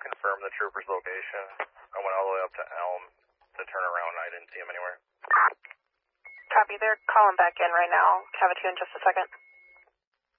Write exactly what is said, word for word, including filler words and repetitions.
confirm the trooper's location. I went all the way up to Elm to turn around and I didn't see him anywhere. Copy, they're calling back in right now. Have it to you in just a second.